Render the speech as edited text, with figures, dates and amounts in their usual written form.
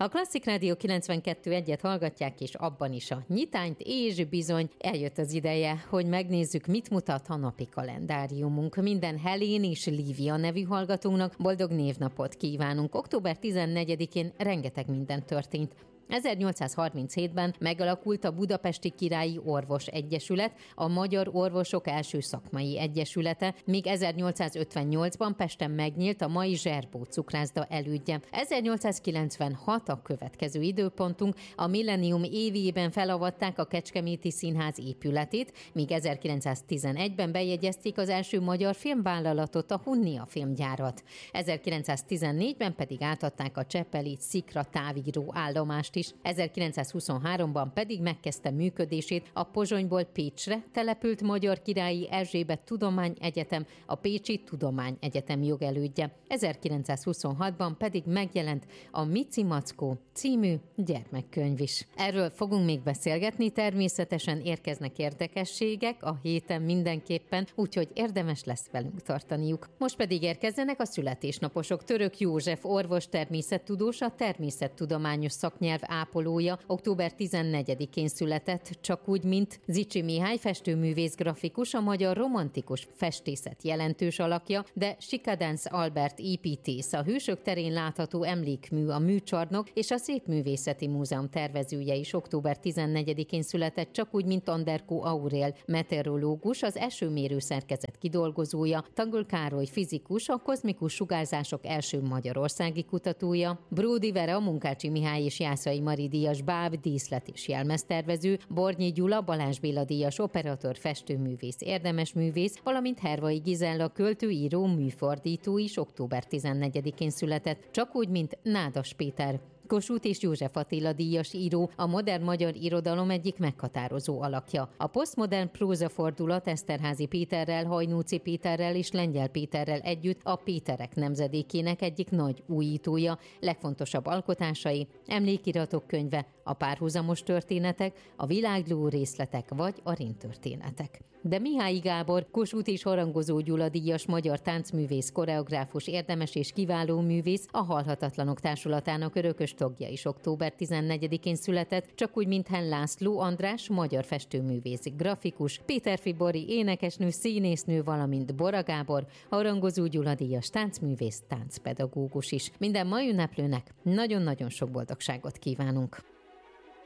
A Klasszik Rádió 92.1-et hallgatják, és abban is a nyitányt, és bizony eljött az ideje, hogy megnézzük, mit mutat a napi kalendáriumunk. Minden Helén és Lívia nevű hallgatónak boldog névnapot kívánunk. Október 14-én rengeteg minden történt. 1837-ben megalakult a Budapesti Királyi Orvos Egyesület, a Magyar Orvosok első szakmai egyesülete, míg 1858-ban Pesten megnyílt a mai Zserbó cukrászda elődje. 1896 a következő időpontunk, a millennium évében felavatták a Kecskeméti Színház épületét, míg 1911-ben bejegyezték az első magyar filmvállalatot, a Hunnia filmgyárat. 1914-ben pedig átadták a cseppeli Szikra távíró állomást is. 1923-ban pedig megkezdte működését a Pozsonyból Pécsre települt Magyar Királyi Erzsébet Tudományegyetem, a Pécsi Tudományegyetem jogelődje. 1926-ban pedig megjelent a Mici Mackó című gyermekkönyv is. Erről fogunk még beszélgetni, természetesen érkeznek érdekességek a héten mindenképpen, úgyhogy érdemes lesz velünk tartaniuk. Most pedig érkezzenek a születésnaposok. Török József orvos, természettudós, a természettudományos szaknyelv ápolója október 14-én született, csak úgy, mint Zichy Mihály festőművész grafikus, a magyar romantikus festészet jelentős alakja, de Sikadens Albert építész, a Hősök terén látható emlékmű, a Műcsarnok és a Szépművészeti Múzeum tervezője is október 14-én született, csak úgy, mint Anderko Aurél meteorológus, az esőmérő szerkezet kidolgozója, Tangl Károly fizikus, a kozmikus sugárzások első magyarországi kutatója, Bródi Vera, Munkácsi Mihály és Jászai Mari díjas báb, díszlet és jelmeztervező, Bornyi Gyula, Balázs Béla díjas operatőr, festőművész, érdemesművész, valamint Hervai Gizella költő, író, műfordító is október 14-én született, csak úgy, mint Nádas Péter. Kossuth és József Attila díjas író, a modern magyar irodalom egyik meghatározó alakja. A posztmodern prózafordulat Eszterházy Péterrel, Hajnóci Péterrel és Lengyel Péterrel együtt a Péterek nemzedékének egyik nagy újítója, legfontosabb alkotásai, emlékiratok könyve, a párhuzamos történetek, a világló részletek vagy a rintörténetek. De Mihály Gábor, Kossuth és Harangozó Gyula díjas magyar táncművész, koreográfus, érdemes és kiváló művész, a Halhatatlanok Társulatának örökös tagja is október 14-én született, csak úgy, mint Henn László András, magyar festőművész, grafikus, Péter Fibori, énekesnő, színésznő, valamint Bora Gábor, Harangozó Gyula díjas táncművész, táncpedagógus is. Minden mai ünneplőnek nagyon-nagyon sok boldogságot kívánunk!